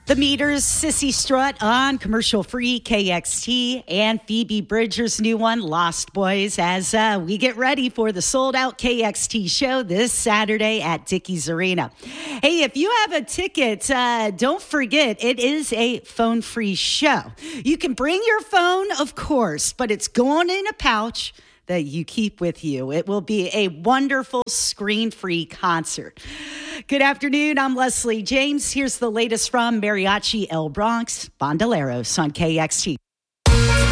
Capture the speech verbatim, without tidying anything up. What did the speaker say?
The Meters, Sissy Strut on commercial-free K X T, and Phoebe Bridgers' new one, Lost Boys, as uh, we get ready for the sold-out K X T show this Saturday at Dickies Arena. Hey, if you have a ticket, uh, don't forget, it is a phone-free show. You can bring your phone, of course, but it's going in a pouch that you keep with you. It will be a wonderful screen-free concert. Good afternoon. I'm Leslie James. Here's the latest from Mariachi El Bronx, Bandoleros on K X T.